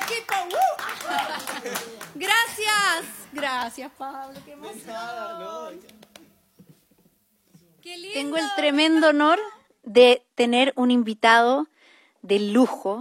equipo. Gracias. Gracias, Pablo. Qué emoción. Qué lindo. Tengo el tremendo honor de tener un invitado de lujo.